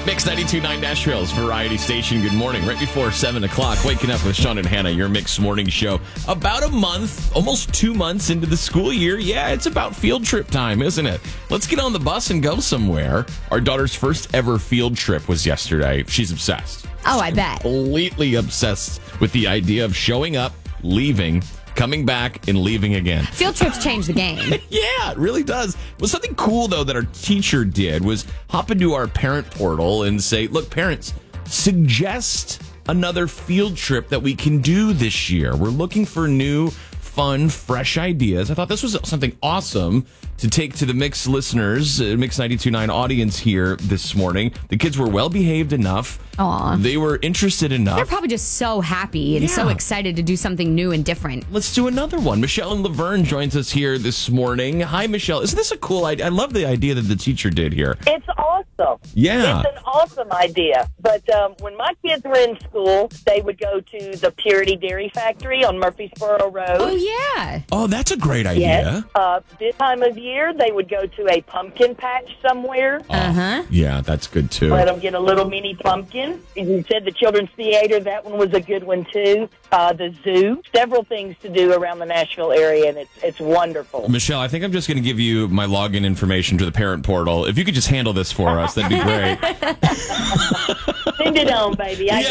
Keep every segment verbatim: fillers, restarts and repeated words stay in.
Mix ninety-two point nine Nashville's Variety Station. Good morning. Right before seven o'clock, waking up with Sean and Hannah, your Mix Morning Show. About a month, almost two months into the school year. Yeah, it's about field trip time, isn't it? Let's get on the bus and go somewhere. Our daughter's first ever field trip was yesterday. She's obsessed. Oh, I bet. Completely obsessed with the idea of showing up, leaving, coming back, and leaving again. Field trips change the game. Yeah, it really does. Well, something cool, though, that our teacher did was hop into our parent portal and say, look, parents, suggest another field trip that we can do this year. We're looking for new, fun, fresh ideas. I thought this was something awesome to take to the Mix listeners, uh, Mix ninety-two point nine audience here this morning. The kids were well-behaved enough. Aw. They were interested enough. They're probably just so happy and Yeah. so excited to do something new and different. Let's do another one. Michelle and Laverne joins us here this morning. Hi, Michelle. Isn't this a cool idea? I love the idea that the teacher did here. It's awesome. Yeah. It's an awesome idea. But um, when my kids were in school, they would go to the Purity Dairy Factory on Murfreesboro Road. Oh, yeah. Oh, that's a great idea. Yes. Uh, this time of year, they would go to a pumpkin patch somewhere. Uh-huh. Yeah, that's good, too. Let them get a little mini pumpkin. You said the Children's Theater, that one was a good one, too. Uh, the zoo. Several things to do around the Nashville area, and it's, it's wonderful. Michelle, I think I'm just going to give you my login information to the parent portal. If you could just handle this for us, that'd be great. Send it on, baby. I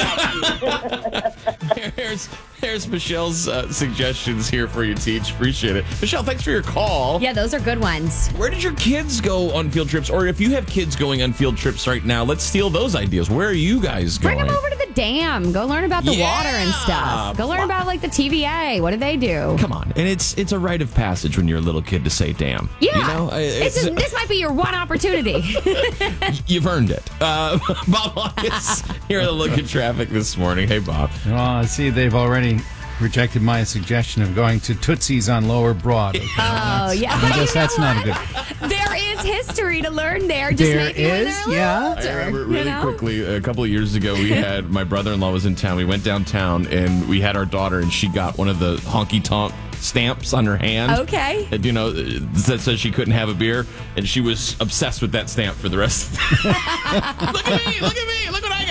got you. here's, here's Michelle's uh, suggestions here for you, Teach. Appreciate it. Michelle, thanks for your call. Yeah, those are good ones. Where did your kids go on field trips? Or if you have kids going on field trips right now, let's steal those ideas. Where are you guys going? Bring them over to the dam. Go learn about the Yeah. water and stuff. Go learn about, like, the T V A. What do they do? Come on. And it's it's a rite of passage when you're a little kid to say damn. Yeah. You know, This, it's, is, this might be your one opportunity. you've earned it. Uh, Bob Hawkins here at the Look at Traffic this morning. Hey, Bob. Well, I see they've already rejected my suggestion of going to Tootsie's on Lower Broad. Okay, Oh, yeah. I guess that's not a good. There is history to learn there. Just There maybe when is, they're a little yeah. older, I remember you really know? quickly, a couple of years ago, we had, my brother-in-law was in town. We went downtown, and we had our daughter, and she got one of the honky-tonk stamps on her hand. Okay. And, you know, that says she couldn't have a beer, and she was obsessed with that stamp for the rest of the Look at me! Look at me! Look what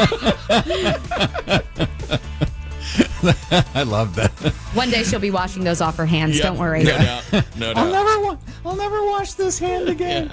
I got! I love that. One day she'll be washing those off her hands. Yep, Don't worry. No doubt. No doubt. I'll never, wa- I'll never wash this hand again.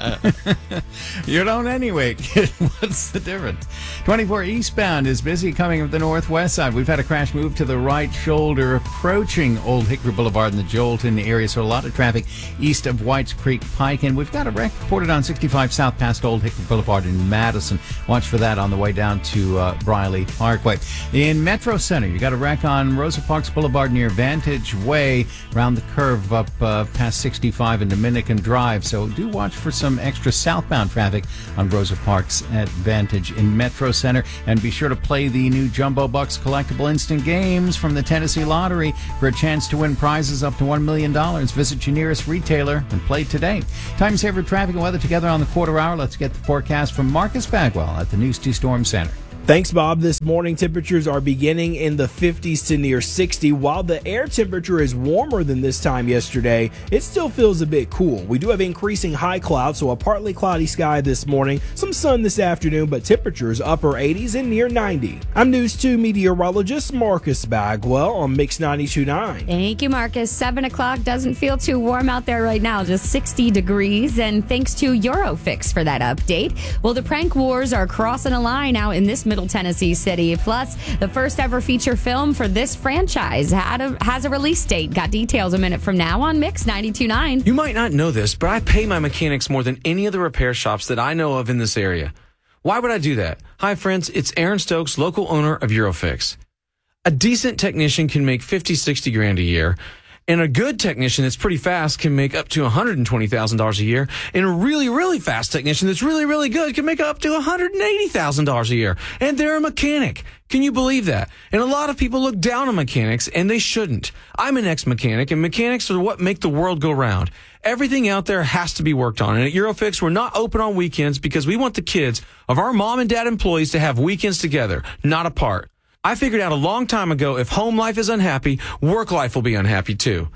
You don't anyway, kid. What's the difference? twenty-four eastbound is busy coming up the northwest side. We've had a crash move to the right shoulder approaching Old Hickory Boulevard in the Jolton area, so a lot of traffic east of Whites Creek Pike. And we've got a wreck reported on sixty-five south past Old Hickory Boulevard in Madison. Watch for that on the way down to uh, Briley Parkway. In Metro Center, you got a wreck on Rosa Parks Boulevard near Vantage Way, around the curve up uh, past sixty-five and Dominican Drive. So do watch for some extra southbound traffic on Rosa Parks at Vantage in Metro Center. And be sure to play the new Jumbo Bucks collectible instant games from the Tennessee Lottery for a chance to win prizes up to one million dollars. Visit your nearest retailer and play today. Time saver traffic and weather together on the quarter hour. Let's get the forecast from Marcus Bagwell at the News two Storm Center. Thanks, Bob. This morning, temperatures are beginning in the fifties to near sixty. While the air temperature is warmer than this time yesterday, it still feels a bit cool. We do have increasing high clouds, so a partly cloudy sky this morning, some sun this afternoon, but temperatures upper eighties and near ninety. I'm News two meteorologist Marcus Bagwell on Mix ninety-two point nine. Thank you, Marcus. seven o'clock doesn't feel too warm out there right now, just sixty degrees. And thanks to Eurofix for that update. Well, the prank wars are crossing a line out in this Middle Tennessee city. Plus, the first ever feature film for this franchise had a, has a release date. Got details a minute from now on Mix ninety-two point nine. You might not know this, but I pay my mechanics more than any of the repair shops that I know of in this area. Why would I do that? Hi, friends. It's Aaron Stokes, local owner of Eurofix. A decent technician can make fifty, sixty grand a year. And a good technician that's pretty fast can make up to one hundred twenty thousand dollars a year. And a really, really fast technician that's really, really good can make up to one hundred eighty thousand dollars a year. And they're a mechanic. Can you believe that? And a lot of people look down on mechanics, and they shouldn't. I'm an ex-mechanic, and mechanics are what make the world go round. Everything out there has to be worked on. And at Eurofix, we're not open on weekends because we want the kids of our mom and dad employees to have weekends together, not apart. I figured out a long time ago, if home life is unhappy, work life will be unhappy too.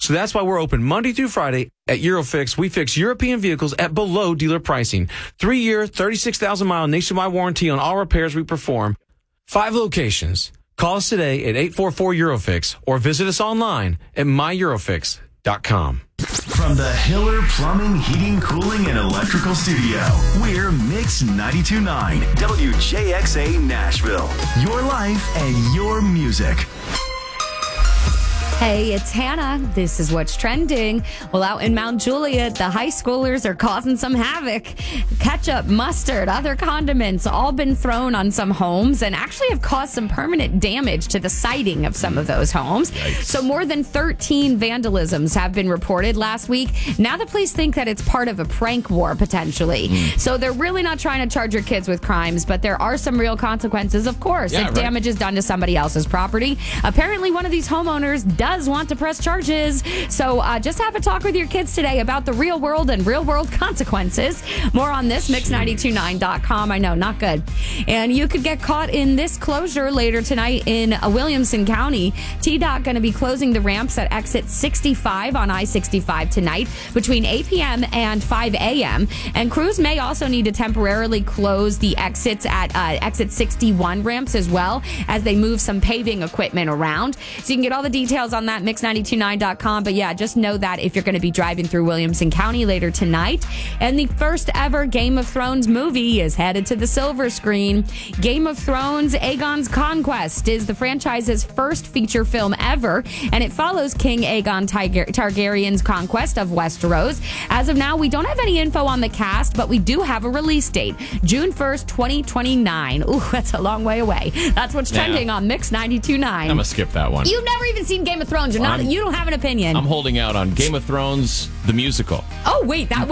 So that's why we're open Monday through Friday at Eurofix. We fix European vehicles at below dealer pricing. Three-year, thirty-six thousand mile nationwide warranty on all repairs we perform. Five locations. Call us today at eight four four Eurofix or visit us online at my eurofix dot com. From the Hiller Plumbing, Heating, Cooling, and Electrical Studio, we're Mix ninety-two point nine W J X A Nashville. Your life and your music. Hey, it's Hannah. This is what's trending. Well, out in Mount Juliet, the high schoolers are causing some havoc. Ketchup, mustard, other condiments, all been thrown on some homes and actually have caused some permanent damage to the siding of some of those homes. Yikes. So more than thirteen vandalisms have been reported last week. Now the police think that it's part of a prank war, potentially. Mm. So they're really not trying to charge your kids with crimes, but there are some real consequences, of course, yeah, if right. damage is done to somebody else's property. Apparently, one of these homeowners does want to press charges. So uh, just have a talk with your kids today about the real world and real world consequences. More on this, mix nine two nine dot com. I know, not good. And you could get caught in this closure later tonight in uh, Williamson County. T DOT going to be closing the ramps at exit sixty-five on I sixty-five tonight between eight p.m. and five a.m. And crews may also need to temporarily close the exits at uh, exit sixty-one ramps as well as they move some paving equipment around. So you can get all the details on that, mix nine two nine dot com. But yeah, just know that if you're going to be driving through Williamson County later tonight. And the first ever Game of Thrones movie is headed to the silver screen. Game of Thrones Aegon's Conquest is the franchise's first feature film ever, and it follows King Aegon Tiger- Targaryen's conquest of Westeros. As of now, we don't have any info on the cast, but we do have a release date, June first, twenty twenty-nine. Ooh, that's a long way away. That's what's trending yeah. on Mix ninety-two point nine. I'm going to skip that one. You've never even seen Game of Thrones. You're not. I'm, you don't have an opinion. I'm holding out on Game of Thrones, the musical. Oh, wait, that